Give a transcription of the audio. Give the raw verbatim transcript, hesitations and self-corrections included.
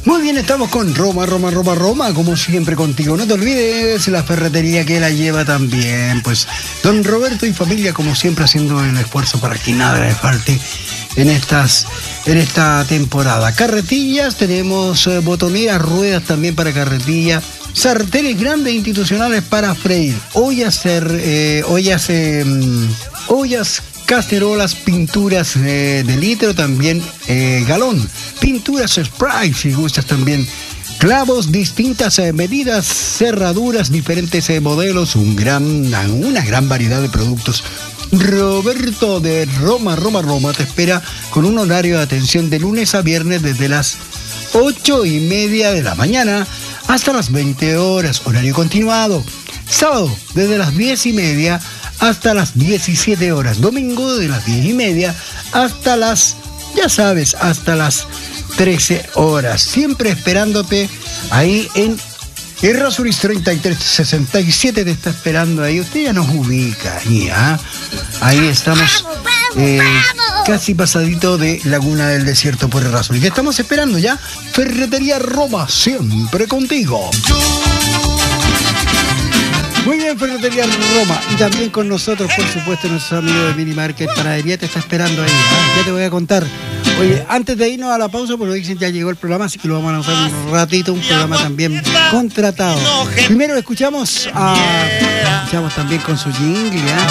Muy bien, estamos con Roma, Roma, Roma, Roma, como siempre contigo. No te olvides la ferretería que la lleva también, pues don Roberto y familia, como siempre, haciendo el esfuerzo para que nada le falte en estas en esta temporada. Carretillas, tenemos eh, botoneras, ruedas también para carretilla, sartenes grandes institucionales para freír, ollas, eh, ollas, eh, ollas, cacerolas, pinturas eh, de litro, también eh, galón, pinturas spray, si gustas también, clavos, distintas eh, medidas, cerraduras, diferentes eh, modelos, un gran, una gran variedad de productos. Roberto de Roma, Roma, Roma te espera con un horario de atención de lunes a viernes desde las ocho y media de la mañana hasta las veinte horas, horario continuado. Sábado desde las diez y media hasta las diecisiete horas. Domingo de las diez y media hasta las, ya sabes, hasta las trece horas. Siempre esperándote ahí en Errázuriz treinta y tres sesenta y siete, te está esperando ahí. Usted ya nos ubica, ¿ya? Ahí estamos eh, casi pasadito de Laguna del Desierto por Errázuriz. Te estamos esperando ya. Ferretería Roma, siempre contigo. Muy bien, Ferretería Roma. Y también con nosotros, por supuesto, nuestro amigo de Mini Market Panadería te está esperando ahí, ¿eh? Ya te voy a contar. Oye, antes de irnos a la pausa, porque dicen ya llegó el programa, así que lo vamos a lanzar un ratito, un programa también contratado. Primero escuchamos a... Escuchamos también con su jingle, ¿eh?